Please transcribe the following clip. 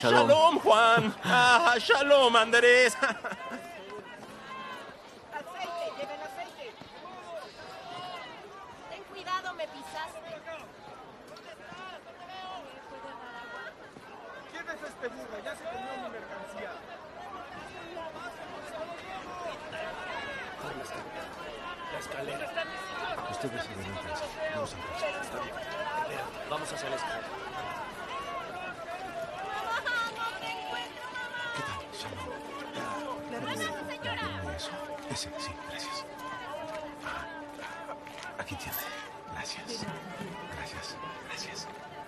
Shalom. Shalom, Juan. Shalom, Andrés. Aceite, lleven aceite. Ten cuidado, me pisaste. ¿Quién es este burro? Ya se comió mi mercancía. La escalera. Ustedes adelántense. Vamos a empezar. Está bien. Espera, vamos hacia la escalera. ¿Qué tal? Shalom. Dame eso. Ese, sí, gracias. Aquí tiene. Gracias. Gracias. Gracias.